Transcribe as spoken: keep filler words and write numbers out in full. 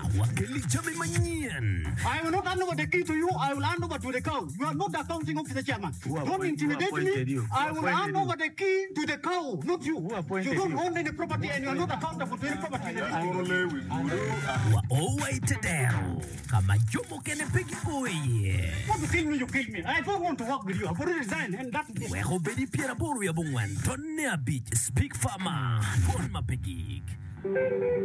wakili Jami Manyan. I will not hand over the key to you. I will hand over to the cow. You are not the accounting officer, chairman. Don't intimidate me. You? I will hand you? over the key to the cow, not you. appointed You don't you? own any property and you are not accountable to any property. Wa Oway Tedero. Kama Jomo Kene Piggy Boy. Want to kill me, you kill me. I don't want to work with you. I've already resigned and that's it. Weho Bedi Piera Boru ya Bungwan. Tonne a beach. Speak Farmer. Phone ma piggy.